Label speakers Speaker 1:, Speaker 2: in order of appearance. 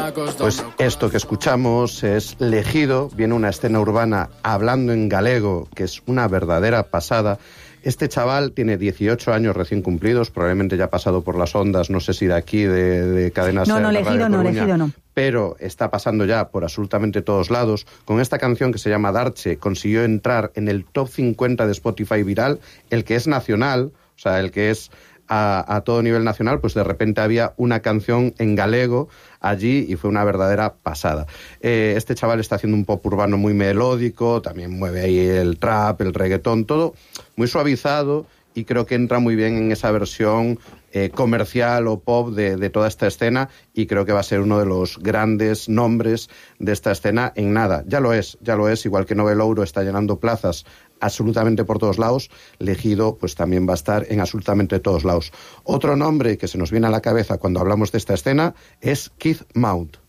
Speaker 1: Pues esto que escuchamos es Legido, viene una escena urbana hablando en galego, que es una verdadera pasada. Este chaval tiene 18 años recién cumplidos, probablemente ya ha pasado por las ondas, no sé si de aquí, de Cadena Ser,
Speaker 2: Legido no.
Speaker 1: Pero está pasando ya por absolutamente todos lados. Con esta canción que se llama Darche, consiguió entrar en el top 50 de Spotify viral, el que es nacional, o sea, el que es a todo nivel nacional, pues de repente había una canción en galego allí y fue una verdadera pasada. Este chaval está haciendo un pop urbano muy melódico, también mueve ahí el trap, el reggaetón, todo muy suavizado, y creo que entra muy bien en esa versión comercial o pop de toda esta escena, y creo que va a ser uno de los grandes nombres de esta escena en nada. Ya lo es, igual que Nove Louro está llenando plazas absolutamente por todos lados, Legido pues también va a estar en absolutamente todos lados. Otro nombre que se nos viene a la cabeza cuando hablamos de esta escena es Keith Mount.